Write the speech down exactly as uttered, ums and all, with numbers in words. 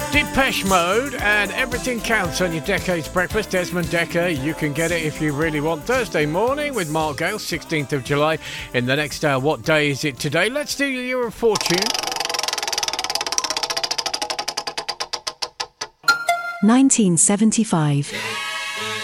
Depeche Mode and Everything Counts on your Decade's Breakfast. Desmond Decker, you can get it if you really want. Thursday morning with Mark Gale, sixteenth of July. In the next hour, what day is it today? Let's do your Year of Fortune. nineteen seventy-five.